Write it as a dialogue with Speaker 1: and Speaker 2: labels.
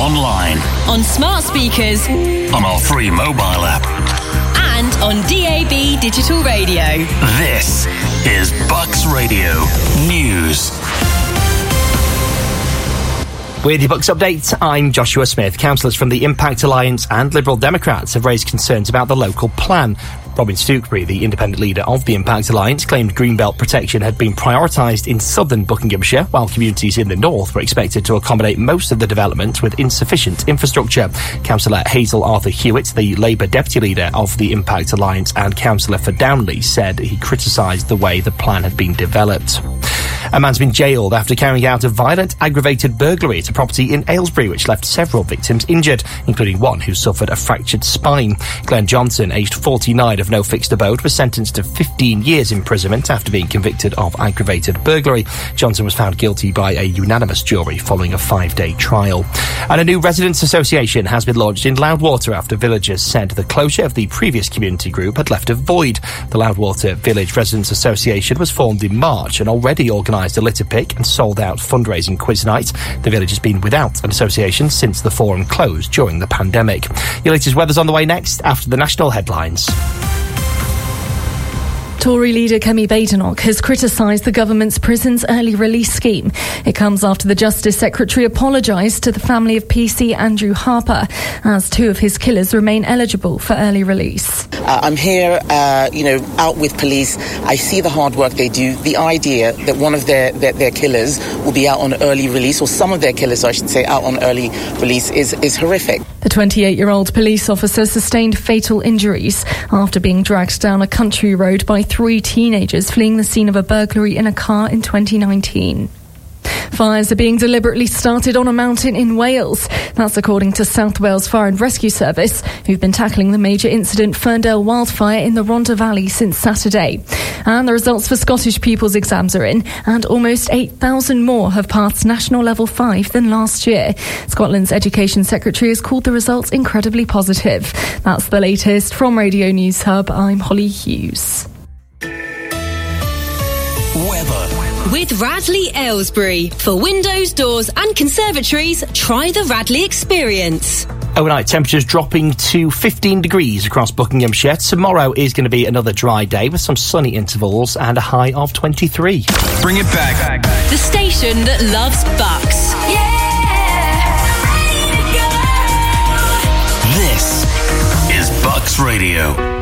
Speaker 1: online,
Speaker 2: on smart speakers,
Speaker 1: on our free mobile app,
Speaker 2: and on DAB digital radio.
Speaker 1: This is Bucks Radio News.
Speaker 3: With your Bucks update, I'm Joshua Smith. Councillors from the Impact Alliance and Liberal Democrats have raised concerns about the local plan. Robin Stooksbury, the independent leader of the Impact Alliance, claimed Greenbelt protection had been prioritised in southern Buckinghamshire, while communities in the north were expected to accommodate most of the development with insufficient infrastructure. Councillor Hazel Arthur Hewitt, the Labour deputy leader of the Impact Alliance and councillor for Downley, said he criticised the way the plan had been developed. A man's been jailed after carrying out a violent, aggravated burglary at a property in Aylesbury, which left several victims injured, including one who suffered a fractured spine. Glenn Johnson, aged 49, of no fixed abode, was sentenced to 15 years imprisonment after being convicted of aggravated burglary. Johnson was found guilty by a unanimous jury following a 5-day trial. And a new residents' association has been launched in Loudwater after villagers said the closure of the previous community group had left a void. The Loudwater Village Residents Association was formed in March and already organised a litter pick and sold out fundraising quiz night. The village has been without an association since the forum closed during the pandemic. Your latest weather's on the way next after the national headlines.
Speaker 4: Tory leader Kemi Badenoch has criticised the government's prisons early release scheme. It comes after the Justice Secretary apologised to the family of PC Andrew Harper, as two of his killers remain eligible for early release.
Speaker 5: I'm here, out with police. I see the hard work they do. The idea that one of their killers will be out on early release, or some of their killers, I should say, out on early release is horrific.
Speaker 4: The 28-year-old police officer sustained fatal injuries after being dragged down a country road by 3 teenagers fleeing the scene of a burglary in a car in 2019. Fires are being deliberately started on a mountain in Wales. That's according to South Wales Fire and Rescue Service, who've been tackling the major incident Ferndale wildfire in the Rhondda Valley since Saturday. And the results for Scottish pupils' exams are in, and almost 8,000 more have passed National Level 5 than last year. Scotland's Education Secretary has called the results incredibly positive. That's the latest from Radio News Hub. I'm Holly Hughes.
Speaker 1: Weather.
Speaker 2: With Radley Aylesbury. For windows, doors and conservatories, try the Radley experience.
Speaker 3: Overnight temperatures dropping to 15 degrees across Buckinghamshire. Tomorrow is going to be another dry day with some sunny intervals and a high of 23.
Speaker 1: Bring it back.
Speaker 2: The station that loves Bucks.
Speaker 1: This is Bucks Radio.